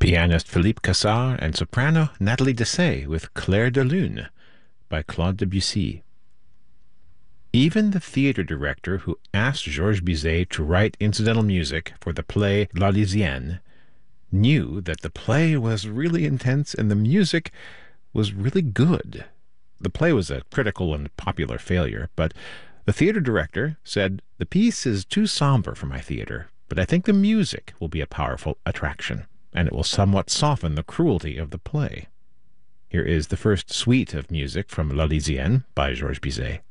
pianist Philippe Cassard, and soprano Nathalie Dessay with Clair de Lune by Claude Debussy. Even the theater director who asked Georges Bizet to write incidental music for the play L'Arlésienne knew that the play was really intense and the music was really good. The play was a critical and popular failure, but the theater director said, "The piece is too somber for my theater, but I think the music will be a powerful attraction, and it will somewhat soften the cruelty of the play." Here is the first suite of music from L'Arlésienne by Georges Bizet.